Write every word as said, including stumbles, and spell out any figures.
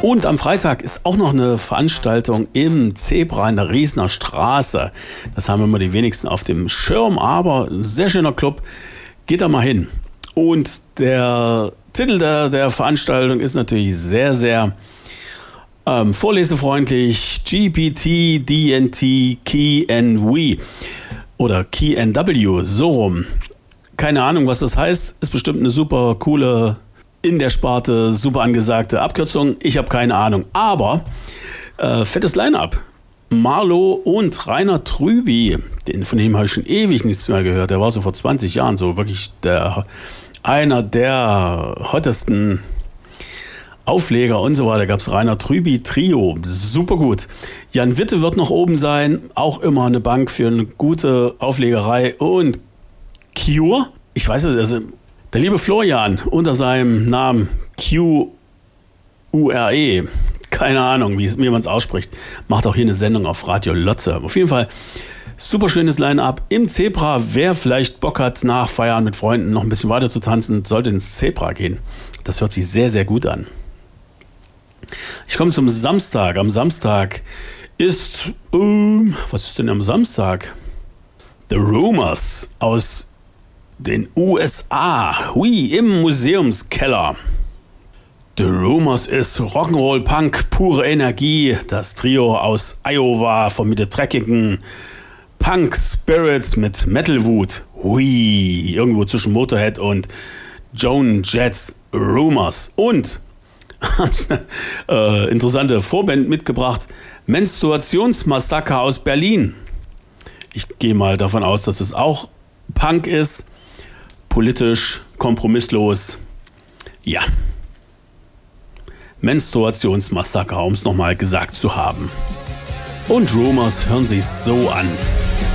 Und am Freitag ist auch noch eine Veranstaltung im Zebra in der Riesener Straße. Das haben immer die wenigsten auf dem Schirm, aber ein sehr schöner Club. Geht da mal hin. Und der Titel der, der Veranstaltung ist natürlich sehr, sehr ähm, vorlesefreundlich. G P T D N T Key N W oder Key N W, so rum. Keine Ahnung, was das heißt. Ist bestimmt eine super coole, in der Sparte super angesagte Abkürzung. Ich habe keine Ahnung. Aber äh, fettes Line-Up. Marlo und Rainer Trüby, den, von dem habe ich schon ewig nichts mehr gehört. Der war so vor zwanzig Jahren so wirklich der, einer der hottesten Aufleger und so weiter. Gab es Rainer Trüby Trio. Super gut. Jan Witte wird noch oben sein. Auch immer eine Bank für eine gute Auflegerei. Und Cure. Ich weiß nicht, also der liebe Florian unter seinem Namen Q U R E. Keine Ahnung, wie, wie man es ausspricht. Macht auch hier eine Sendung auf Radio Lotze. Auf jeden Fall super schönes Line-Up im Zebra. Wer vielleicht Bock hat, nach Feiern mit Freunden noch ein bisschen weiter zu tanzen, sollte ins Zebra gehen. Das hört sich sehr, sehr gut an. Ich komme zum Samstag. Am Samstag ist, ähm, was ist denn am Samstag? The Rumors aus den U S A. Hui, im Museumskeller. The Rumors ist Rock'n'Roll Punk, pure Energie. Das Trio aus Iowa vom mit der dreckigen Punk Spirits mit Metal Wut. Hui, irgendwo zwischen Motorhead und Joan Jett's Rumors. Und äh, interessante Vorband mitgebracht. Menstruationsmassaker aus Berlin. Ich gehe mal davon aus, dass es auch Punk ist. Politisch, kompromisslos. Ja. Menstruationsmassaker, um es nochmal gesagt zu haben. Und Rumors hören sich so an.